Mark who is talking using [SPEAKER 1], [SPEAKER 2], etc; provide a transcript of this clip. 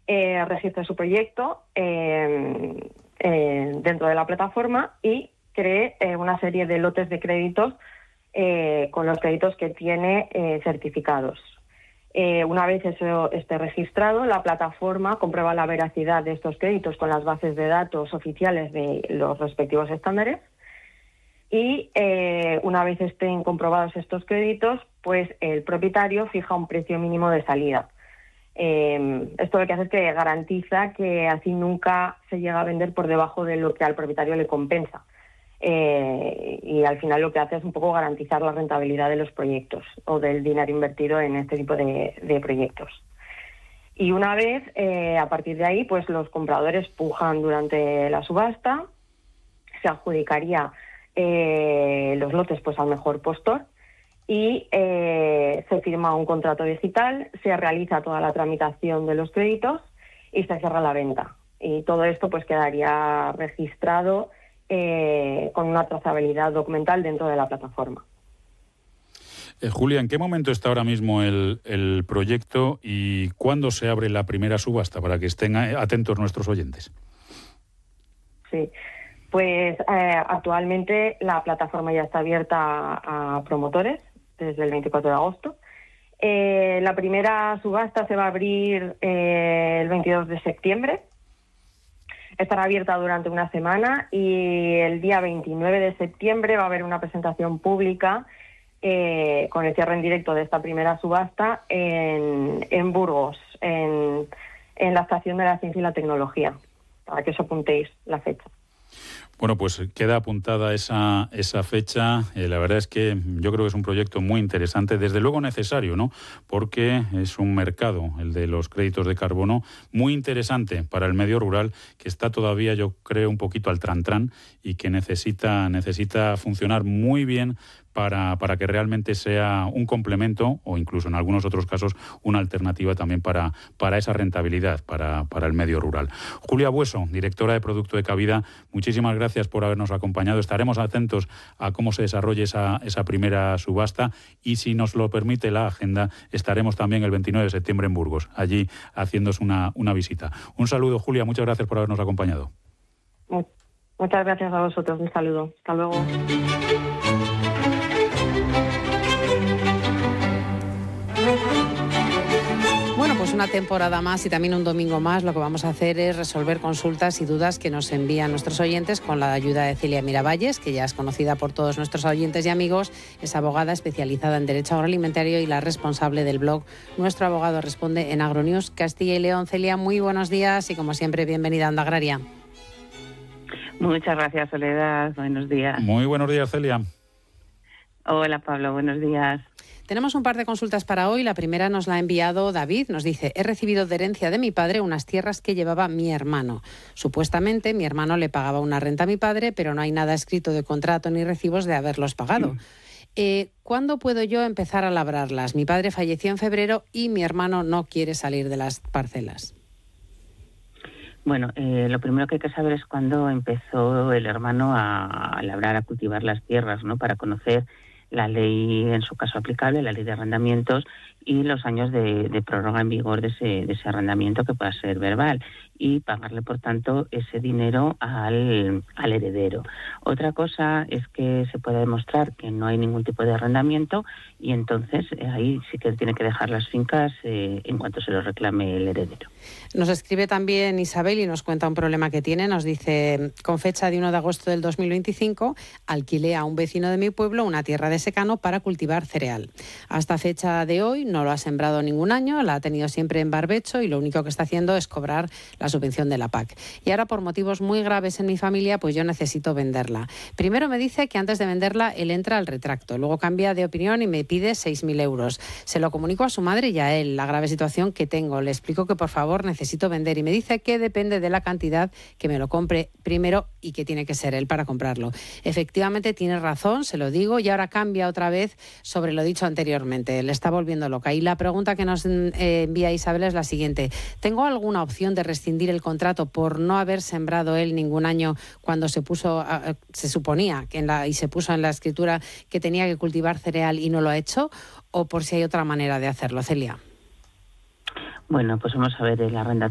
[SPEAKER 1] registre su proyecto dentro de la plataforma y cree una serie de lotes de créditos con los créditos que tiene certificados. Una vez eso esté registrado, la plataforma comprueba la veracidad de estos créditos con las bases de datos oficiales de los respectivos estándares y una vez estén comprobados estos créditos, pues el propietario fija un precio mínimo de salida. Esto lo que hace es que garantiza que así nunca se llega a vender por debajo de lo que al propietario le compensa. Y al final lo que hace es un poco garantizar la rentabilidad de los proyectos o del dinero invertido en este tipo de proyectos. Y una vez, a partir de ahí, pues los compradores pujan durante la subasta, se adjudicaría los lotes pues al mejor postor y se firma un contrato digital, se realiza toda la tramitación de los créditos y se cierra la venta. Y todo esto pues quedaría registrado con una trazabilidad documental dentro de la plataforma.
[SPEAKER 2] Julia, ¿en qué momento está ahora mismo el proyecto y cuándo se abre la primera subasta para que estén atentos nuestros oyentes?
[SPEAKER 1] Sí, pues actualmente la plataforma ya está abierta a promotores desde el 24 de agosto. La primera subasta se va a abrir el 22 de septiembre. Estará abierta durante una semana y el día 29 de septiembre va a haber una presentación pública con el cierre en directo de esta primera subasta en Burgos, en la Estación de la Ciencia y la Tecnología, para que os apuntéis la fecha.
[SPEAKER 2] Bueno, pues queda apuntada esa fecha. La verdad es que yo creo que es un proyecto muy interesante, desde luego necesario, ¿no? Porque es un mercado, el de los créditos de carbono, muy interesante para el medio rural, que está todavía, yo creo, un poquito al trantrán y que necesita funcionar muy bien para que realmente sea un complemento o incluso en algunos otros casos una alternativa también para esa rentabilidad para el medio rural. Julia Bueso, directora de Producto de Cabida, muchísimas gracias por habernos acompañado. Estaremos atentos a cómo se desarrolle esa primera subasta y, si nos lo permite la agenda, estaremos también el 29 de septiembre en Burgos, allí haciéndoos una visita. Un saludo, Julia, muchas gracias por habernos acompañado.
[SPEAKER 1] Muchas gracias a vosotros, un saludo. Hasta luego.
[SPEAKER 3] Bueno, pues una temporada más y también un domingo más lo que vamos a hacer es resolver consultas y dudas que nos envían nuestros oyentes con la ayuda de Celia Miravalles, que ya es conocida por todos nuestros oyentes y amigos. Es abogada especializada en Derecho Agroalimentario y la responsable del blog Nuestro Abogado Responde en Agronews Castilla y León. Celia, muy buenos días y, como siempre, bienvenida a Onda Agraria.
[SPEAKER 4] Muchas gracias, Soledad. Buenos días.
[SPEAKER 2] Muy buenos días, Celia.
[SPEAKER 4] Hola, Pablo. Buenos días.
[SPEAKER 3] Tenemos un par de consultas para hoy. La primera nos la ha enviado David. Nos dice: he recibido de herencia de mi padre unas tierras que llevaba mi hermano. Supuestamente mi hermano le pagaba una renta a mi padre, pero no hay nada escrito de contrato ni recibos de haberlos pagado. ¿Cuándo puedo yo empezar a labrarlas? Mi padre falleció en febrero y mi hermano no quiere salir de las parcelas.
[SPEAKER 4] Bueno, lo primero que hay que saber es cuándo empezó el hermano a labrar, a cultivar las tierras, ¿no? Para conocer la ley, en su caso aplicable, la ley de arrendamientos y los años de prórroga en vigor de ese arrendamiento, que pueda ser verbal, y pagarle, por tanto, ese dinero al heredero. Otra cosa es que se pueda demostrar que no hay ningún tipo de arrendamiento y entonces ahí sí que tiene que dejar las fincas en cuanto se lo reclame el heredero.
[SPEAKER 3] Nos escribe también Isabel y nos cuenta un problema que tiene. Nos dice: con fecha de 1 de agosto del 2025, alquilé a un vecino de mi pueblo una tierra de secano para cultivar cereal. Hasta fecha de hoy no lo ha sembrado ningún año, la ha tenido siempre en barbecho y lo único que está haciendo es cobrar la subvención de la PAC. Y ahora, por motivos muy graves en mi familia, pues yo necesito venderla. Primero me dice que antes de venderla él entra al retracto, luego cambia de opinión y me pide 6.000 euros. Se lo comunico a su madre y a él, la grave situación que tengo. Le explico que por favor necesito vender y me dice que depende de la cantidad, que me lo compre primero y que tiene que ser él para comprarlo. Efectivamente tiene razón, se lo digo, y ahora cambia otra vez sobre lo dicho anteriormente. Le está volviendo loca. Y la pregunta que nos envía Isabel es la siguiente: ¿tengo alguna opción de rescindir el contrato por no haber sembrado él ningún año cuando se suponía que y se puso en la escritura que tenía que cultivar cereal y no lo ha hecho? ¿O por si hay otra manera de hacerlo, Celia?
[SPEAKER 4] Bueno, pues vamos a ver, el arrendatario